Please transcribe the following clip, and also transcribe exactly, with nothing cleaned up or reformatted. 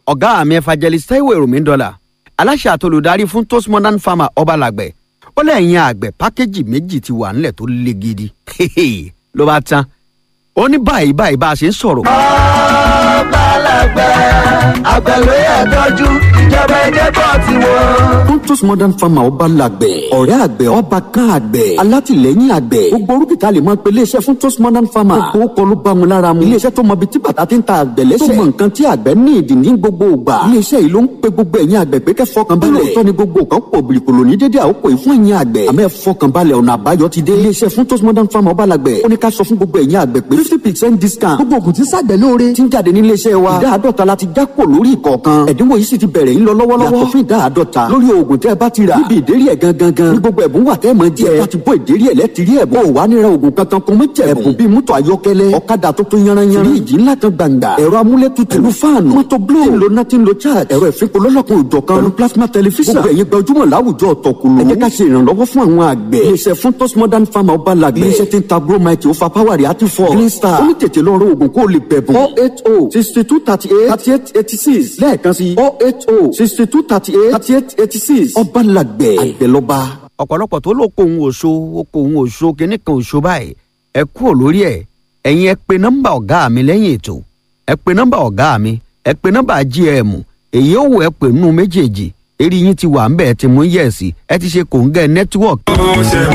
ọ̀gá mi evangelist Taiwo Èròmídọ́là aláṣẹ àtolùdarí fún Toast Modern Farmer Ọbalàgbẹ̀ ó lẹ́yìn àgbẹ̀ pákéjì méjì ti wà nílẹ̀ tó le gidi ló bá tán ó ní báyìí báyìí bá a ṣe ń sọ̀rọ̀. Ọbalàgbẹ̀ àgbẹ̀ ló yẹ tọ́jú ìjọba ẹ̀jẹ̀ bọ̀ tí wọ́n. Toast Modern Farmer Ọbalàgbẹ̀ ọ̀rẹ́ àgbẹ̀ ọba kan àgbẹ̀ alátìlẹ́yìn àgbẹ̀ gbogbo orúkìtà lè máa pe iléeṣẹ́ fún Toast Modern Farmer gbogbo kọ́ ló bá wọn lára mu iléeṣẹ́ tó mọ ibi tí bàtà ti ń ta àgbẹ̀ lẹ́sẹ̀ tó mọ nǹkan tí àgbẹ̀ ní ìdí ní gbogbo ìgbà iléeṣẹ́ yìí ló ń pe gbogbo ẹ̀yin àgbẹ̀ pé kẹ́ fọkàn balẹ̀ lóòótọ́ ni gbogbo kan pò bìrìkòlò ní dédé àkókò yìí fún ẹ̀yin àgbẹ̀ àmọ́ ẹ fọkàn balẹ̀ ọ̀nà àbáyọ ti dé iléeṣẹ́ fún Toast Modern Farmer Ọbalàgbẹ̀ ó ní ká sọ fún gbogbo ẹ̀yin àgbẹ̀ pé fifty percent discount gbogbo ògùn tí ṣàgbẹ̀ lóore ti ń jáde ní iléeṣẹ́ wa ìdá àádọ́ta la ti já kò lórí ìkọ̀ọ̀kan ẹ̀dínwó yìí sì ti bẹ̀rẹ̀ ń lọ lọ́wọ́lọ́wọ́ yàtọ̀ fún ìdá àádọ́ta lórí oògùn tẹ́ ẹ bá ti rà níbi ìdérí ẹ̀ gangan gan ní gbogbo ẹ̀bùn wà tẹ́ ẹ máa jẹ ẹ bá ti bọ́ ìdérí ẹ̀ lẹ́tìrí ẹ̀bùn ò wá níra oògùn kankan kó mọ́ jẹ ẹ̀bùn bíi mọ́tò ayọ́kẹ́lẹ́ ọ̀kadà tó tó yanranyanran fíríjì ńlá kan gbàǹgbà ẹ̀rọ amúlétutù pẹ̀lú fáànù mọ́tò bló tí ń lo náà tí ń lo charge ẹ̀rọ ìfipò lọ́lọ́kan òjọ̀ kan pẹ̀lú plasma tẹlifíṣàn gbogbo ẹ̀yin gbajúmọ̀ láwùjọ ọ̀tọ̀kùlù ẹ jẹ́ ká ṣe ìrànlọ́wọ́ fún àwọn àgbẹ̀ iléeṣẹ́ fún Toast Modern Farmer Ọbalàgbẹ̀ iléeṣẹ́ tí ń ta gromite ó fa power àti fọ́ green star ó ní tètè lọ rọ oògùn kó o lè bẹ̀bùn oh eight oh sixty two thirty eight thirty eight eighty six lẹ́ẹ̀kan sí oh eight oh sixty two thirty eight thirty eight eighty six Ọbalàgbẹ̀ àgbẹ̀lọba. ọ̀pọ̀lọpọ̀ tó ló kó òun òṣó ó kó òun òṣó kíní kan òṣó báyìí ẹ kúrò lórí ẹ̀ ẹ̀yin ẹ pe nọ́mbà ọ̀gá mi lẹ́yìn ètò ẹ pe nọ́mbà ọ̀gá mi ẹ pe nọ́mbà G M èyí ó wọ ẹ pè nínú méjèèjì eré yín ti wà ń bẹ̀ ẹ ti mú yẹ̀sì ẹ ti ṣe kòńgẹ́ nẹ́tíwọ̀kì.